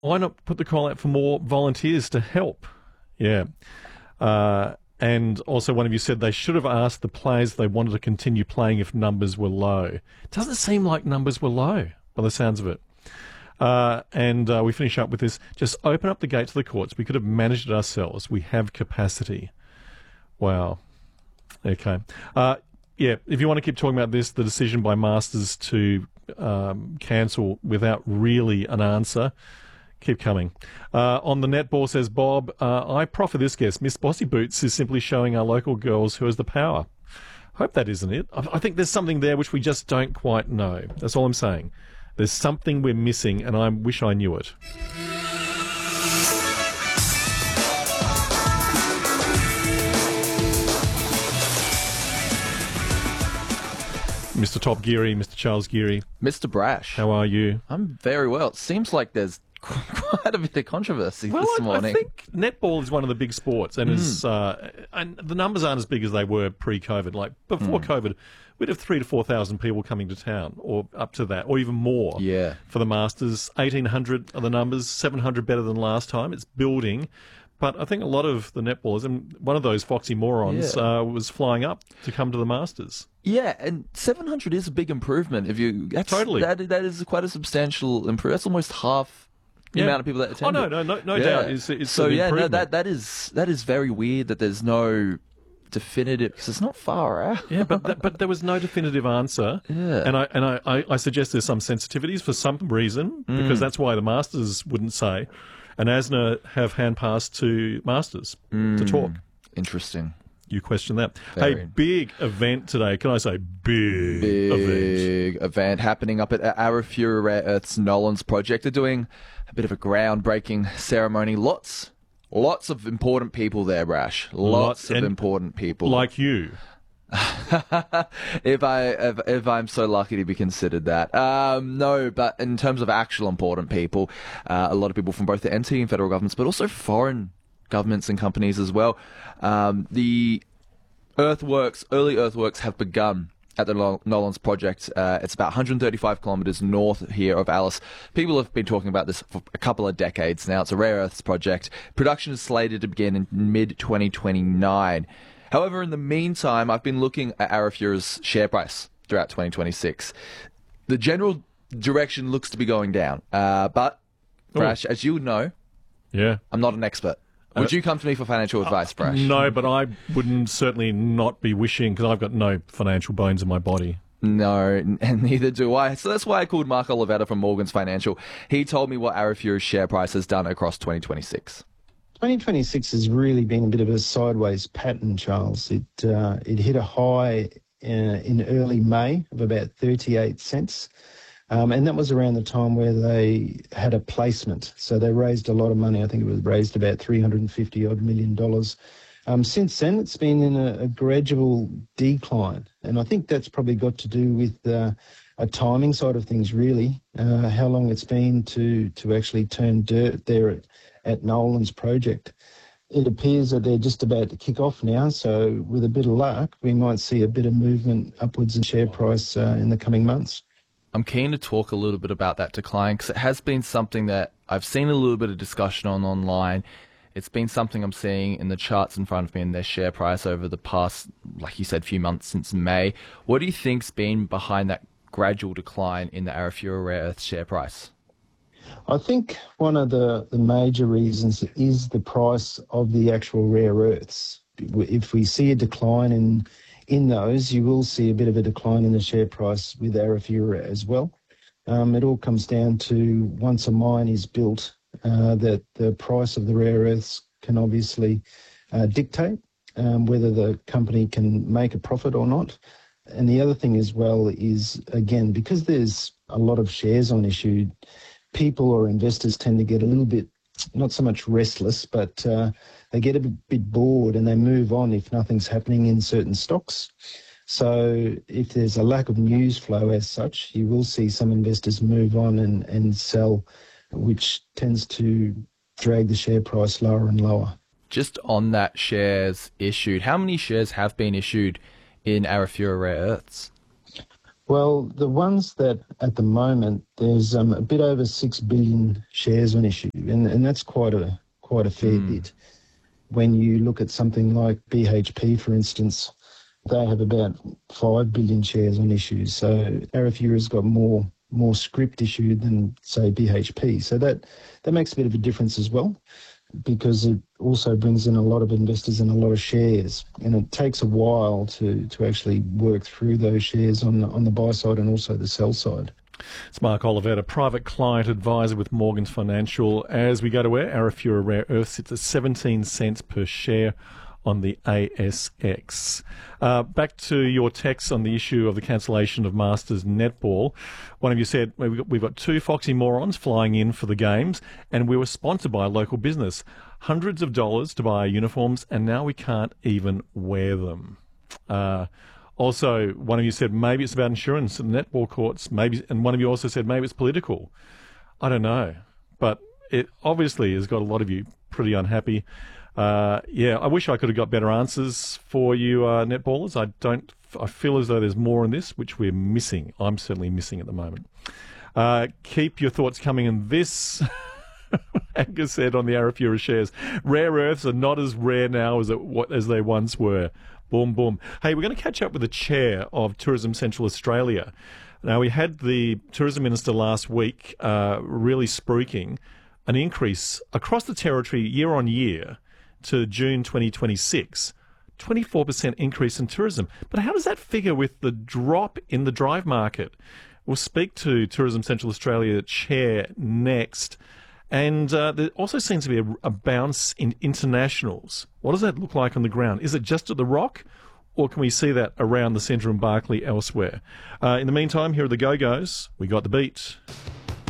Why not put the call out for more volunteers to help? Yeah. And also one of you said they should have asked the players they wanted to continue playing if numbers were low. It doesn't seem like numbers were low by the sounds of it. And we finish up with this. Just open up the gate to the courts. We could have managed it ourselves. We have capacity. Wow. Okay. Yeah, if you want to keep talking about this, the decision by Masters to cancel without really an answer, keep coming. On the netball, says Bob, I proffer this guess. Miss Bossy Boots is simply showing our local girls who has the power. Hope that isn't it. I think there's something there which we just don't quite know. That's all I'm saying. There's something we're missing, and I wish I knew it. Mr. Top Geary, Mr. Charles Geary. Mr. Brash. How are you? I'm very well. It seems like there's quite a bit of controversy this morning. I think netball is one of the big sports, and and the numbers aren't as big as they were pre-COVID. Like before COVID, we'd have 3,000 to 4,000 people coming to town, or up to that, or even more. Yeah. For the Masters, 1,800 are the numbers, 700 better than last time. It's building. But I think a lot of the netballers, and one of those foxy morons, was flying up to come to the Masters. Yeah, and 700 is a big improvement. Totally. That is quite a substantial improvement. That's almost half the amount of people that attend. Oh, no doubt. It's so an yeah, no, improvement. that is very weird that there's no definitive, because it's not far out. Yeah, but there was no definitive answer. Yeah. And I suggest there's some sensitivities for some reason, because that's why the Masters wouldn't say. And ASNA have hand passed to Masters to talk. Interesting. You question that. Very. Hey, big event today. Can I say big event? Big event happening up at Arafura Rare Earths Nolans project. They're doing a bit of a groundbreaking ceremony. Lots of important people there, Brash. Lots of important people. Like you. if I'm so lucky to be considered that. No, but in terms of actual important people, a lot of people from both the NT and federal governments, but also foreign governments and companies as well. The early earthworks have begun at the Nolans project. It's about 135 kilometres north here of Alice. People have been talking about this for a couple of decades now. It's a rare earths project. Production is slated to begin in mid-2029. However, in the meantime, I've been looking at Arafura's share price throughout 2026. The general direction looks to be going down. But, Brash, as you know, I'm not an expert. Would you come to me for financial advice, Brash? No, but I wouldn't certainly not be wishing, because I've got no financial bones in my body. No, and neither do I. So that's why I called Mark Olivetta from Morgans Financial. He told me what Arafura's share price has done across 2026. 2026 has really been a bit of a sideways pattern, Charles. It hit a high in early May of about 38 cents. And that was around the time where they had a placement. So they raised a lot of money. I think it was raised about $350 million. Since then, it's been in a gradual decline. And I think that's probably got to do with a timing side of things, really, how long it's been to actually turn dirt there at Nolans project. It appears that they're just about to kick off now, so with a bit of luck, we might see a bit of movement upwards in share price in the coming months. I'm keen to talk a little bit about that decline, because it has been something that I've seen a little bit of discussion on online. It's been something I'm seeing in the charts in front of me in their share price over the past, like you said, few months since May. What do you think's been behind that gradual decline in the Arafura Rare Earths share price? I think one of the major reasons is the price of the actual rare earths. If we see a decline in those, you will see a bit of a decline in the share price with Arafura as well. It all comes down to, once a mine is built, that the price of the rare earths can obviously dictate whether the company can make a profit or not. And the other thing as well is, again, because there's a lot of shares on issue, people or investors tend to get a little bit, not so much restless, but they get a bit bored and they move on if nothing's happening in certain stocks. So if there's a lack of news flow as such, you will see some investors move on and sell, which tends to drag the share price lower and lower. Just on that shares issued, how many shares have been issued in Arafura Rare Earths? Well, the ones that at the moment there's a bit over 6 billion shares on issue, and that's quite a fair bit. When you look at something like BHP, for instance, they have about 5 billion shares on issue. So Arafura has got more script issued than, say, BHP. So that makes a bit of a difference as well, because it also brings in a lot of investors and a lot of shares, and it takes a while to actually work through those shares on the buy side and also the sell side. It's Mark Olivetta, private client advisor with Morgans Financial. As we go to air, Arafura Rare Earths sits at 17 cents per share on the ASX. Back to your text on the issue of the cancellation of Masters Netball. One of you said, we've got two foxy morons flying in for the games, and we were sponsored by a local business. Hundreds of dollars to buy our uniforms, and now we can't even wear them. Also, one of you said maybe it's about insurance and netball courts, and one of you also said maybe it's political. I don't know, but it obviously has got a lot of you pretty unhappy. I wish I could have got better answers for you, netballers. I feel as though there's more in this, which we're missing. I'm certainly missing at the moment. Keep your thoughts coming in this. Angus said on the Arafura shares, rare earths are not as rare now as they once were. Boom, boom. Hey, we're going to catch up with the chair of Tourism Central Australia. Now, we had the Tourism Minister last week really spruiking an increase across the territory year on year to June 2026, 24% increase in tourism. But how does that figure with the drop in the drive market? We'll speak to Tourism Central Australia chair next. And there also seems to be a bounce in internationals. What does that look like on the ground? Is it just at the Rock, or can we see that around the centre and Barclay elsewhere? In the meantime, here are the Go-Go's. We got the beat.